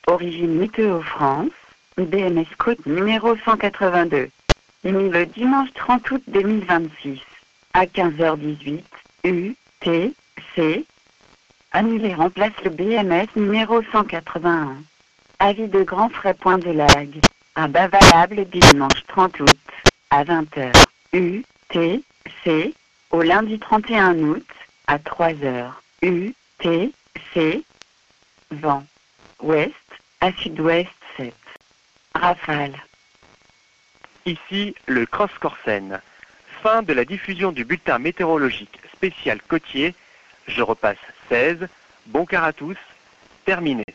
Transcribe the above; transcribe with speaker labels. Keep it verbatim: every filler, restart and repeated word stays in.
Speaker 1: Origine Météo France, B M S Côte numéro cent quatre-vingt-deux. Émis le dimanche trente août deux mille vingt-six, à quinze heures dix-huit, U, T, C. Annulé remplace le B M S numéro cent quatre-vingt-un. Avis de grand frais point de lag. Abat valable dimanche trente août, à vingt heures, U, T, C. Au lundi trente et un août, à trois heures, U, T, C. Vent. Ouest, à sud-ouest sept. Rafale.
Speaker 2: Ici le Cross Corsen. Fin de la diffusion du bulletin météorologique spécial côtier. Je repasse seize. Bon quart à tous. Terminé.